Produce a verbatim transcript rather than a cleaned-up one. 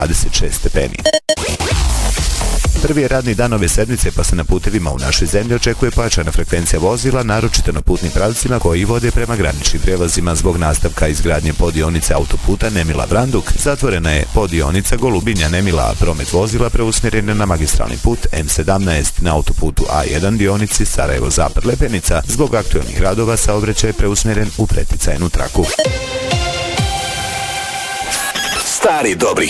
dvadeset šest stepeni. Prvi je radni dan ove sedmice, pa se na putevima u našoj zemlji očekuje pojačana frekvencija vozila, naročito na putnim pravcima koji vode prema graničnim prijelazima. Zbog nastavka izgradnje poddionice autoputa Nemila-Vranduk zatvorena je poddionica Golubinja-Nemila, a promet vozila preusmjeren je na magistralni put M sedamnaest. Na autoputu A jedan dionici Sarajevo-Zapad-Lepenica zbog aktualnih radova saobraćaj je preusmjeren u preticajnu traku. Stari dobri